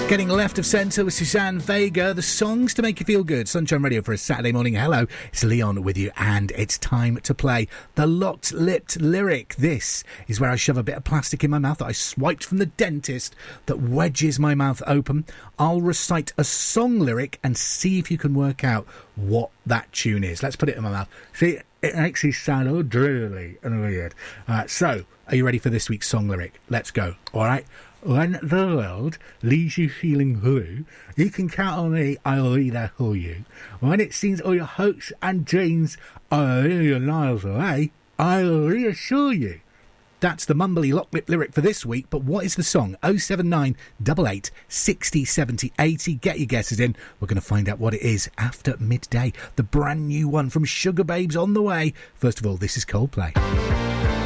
Getting left of centre with Suzanne Vega, the songs to make you feel good. Sunshine Radio for a Saturday morning. Hello, it's Leon with you, and it's time to play the Locked-Lipped Lyric. This is where I shove a bit of plastic in my mouth that I swiped from the dentist that wedges my mouth open. I'll recite a song lyric and see if you can work out what that tune is. Let's put it in my mouth. See, it makes you sound all drooly and weird. So, are you ready for this week's song lyric? Let's go, all right? When the world leaves you feeling blue, you can count on me, I'll be there for you. When it seems all your hopes and dreams are a million miles away, I'll reassure you. That's the mumbly lock-lip lyric for this week, but what is the song? 079 88 60 70 80. Get your guesses in. We're going to find out what it is after midday. The brand new one from Sugar Babes on the way. First of all, this is Coldplay.